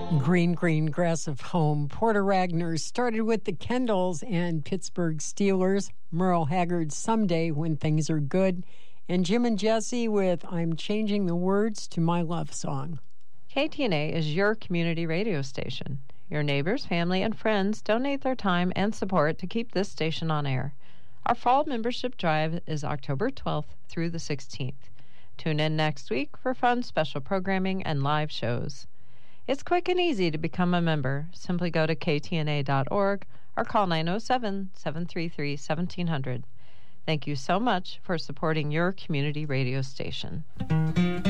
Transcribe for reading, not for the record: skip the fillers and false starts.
Green, green grass of home. Porter Ragnar started with the Kendalls and Pittsburgh Steelers. Merle Haggard's Someday When Things Are Good. And Jim and Jesse with I'm Changing the Words to My Love Song. KTNA is your community radio station. Your neighbors, family, and friends donate their time and support to keep this station on air. Our fall membership drive is October 12th through the 16th. Tune in next week for fun special programming and live shows. It's quick and easy to become a member. Simply go to ktna.org or call 907-733-1700. Thank you so much for supporting your community radio station.